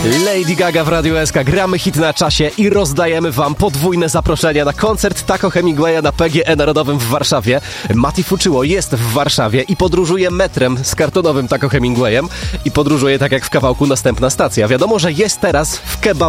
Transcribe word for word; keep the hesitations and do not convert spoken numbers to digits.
Lady Gaga w Radiu S K. Gramy hit na czasie i rozdajemy wam podwójne zaproszenia na koncert Taco Hemingwaya na P G E Narodowym w Warszawie. Mati Fuczyło jest w Warszawie i podróżuje metrem z kartonowym Taco Hemingwayem i podróżuje tak jak w kawałku Następna stacja. Wiadomo, że jest teraz w kebab